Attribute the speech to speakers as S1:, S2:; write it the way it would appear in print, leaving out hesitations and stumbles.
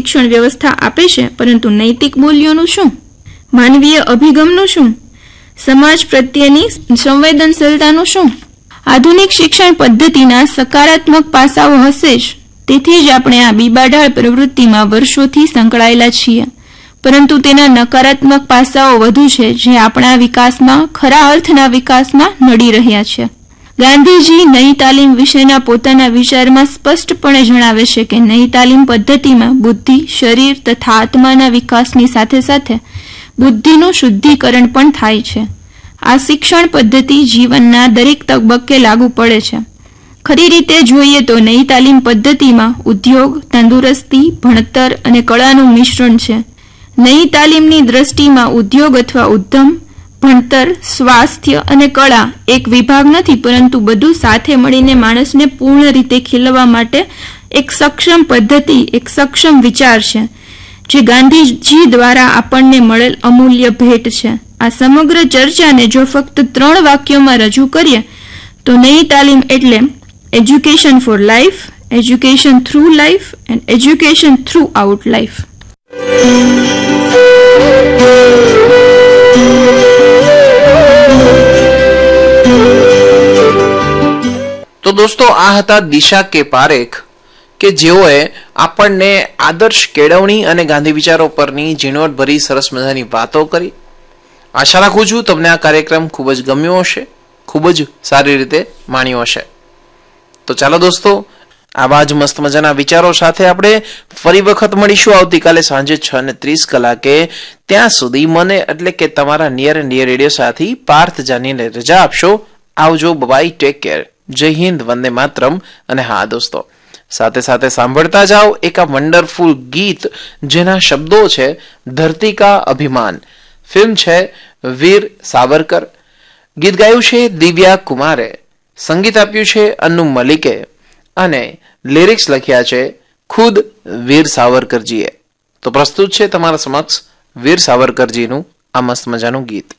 S1: શિક્ષણ વ્યવસ્થા આપે છે, પરંતુ નૈતિક મૂલ્યોનું શું? માનવીય અભિગમનું શું? સમાજ પ્રત્યેની સંવેદનશીલતાનું શું? આધુનિક શિક્ષણ પદ્ધતિના સકારાત્મક પાસાઓ હશે જ, તેથી જ આપણે આ બીબાઢાળ પ્રવૃત્તિમાં વર્ષોથી સંકળાયેલા છીએ, પરંતુ તેના નકારાત્મક પાસાઓ વધુ છે, જે આપણા વિકાસમાં, ખરા અર્થના વિકાસમાં નડી રહ્યા છે. ગાંધીજી નઈ તાલીમ વિશેના પોતાના વિચારમાં સ્પષ્ટપણે જણાવે છે કે નઈ તાલીમ પદ્ધતિમાં બુદ્ધિ, શરીર તથા આત્માના વિકાસની સાથે સાથે બુદ્ધિનું શુદ્ધિકરણ પણ થાય છે. આ શિક્ષણ પદ્ધતિ જીવનના દરેક તબક્કે લાગુ પડે છે. ખરી રીતે જોઈએ તો નઈ તાલીમ પદ્ધતિમાં ઉદ્યોગ, તંદુરસ્તી, ભણતર અને કળાનું મિશ્રણ છે. નઈ તાલીમની દ્રષ્ટિમાં ઉદ્યોગ અથવા ઉદ્યમ, ભણતર, સ્વાસ્થ્ય અને કળા એક વિભાગ નથી, પરંતુ બધું સાથે મળીને માણસને પૂર્ણ રીતે ખીલવા માટે એક સક્ષમ પદ્ધતિ, એક સક્ષમ વિચાર છે, જે ગાંધીજી દ્વારા આપણને મળેલ અમૂલ્ય ભેટ છે. આ સમગ્ર ચર્ચાને જો ફક્ત 3 વાક્યોમાં રજૂ કરીએ તો નઈ તાલીમ એટલે education four life, education through life and education through out life.
S2: તો દોસ્તો, આ હતા દિશા કે પારેખ, કે જેઓએ આપણને આદર્શ કેળવણી અને ગાંધી વિચારો પરની ઝીણવટભરી સરસ મજાની વાતો કરી. આશા રાખું છું તમને આ કાર્યક્રમ ખૂબ જ ગમ્યો હશે, ખૂબ જ સારી રીતે માણ્યો હશે. તો ચાલો દોસ્તો, આવા જ મસ્ત મજાના વિચારો સાથે આપણે ફરી વખત મળીશું આવતીકાલે સાંજે 6:30 કલાકે. ત્યાં સુધી મને એટલે કે તમારા નિયર એન્ડ ડિયર રેડિયો સાથી પાર્થ જાનીને રજા આપશો. આવજો, બાય, ટેક કેર, જય હિન્દ, વંદે માતરમ. અને હા દોસ્તો, સાથે સાથે સાંભળતા જાઓ એક આ વન્ડરફુલ ગીત જેના શબ્દો છે ધરતી કા અભિમાન. ફિલ્મ છે વીર સાવરકર. ગીત ગાયું છે દિવ્યા કુમારે, સંગીત આપ્યું છે અન્નુ મલિકે અને લિરિક્સ લખ્યા છે ખુદ વીર સાવરકરજીએ. તો પ્રસ્તુત છે તમારા સમક્ષ વીર સાવરકરજીનું આ મસ્ત મજાનું ગીત.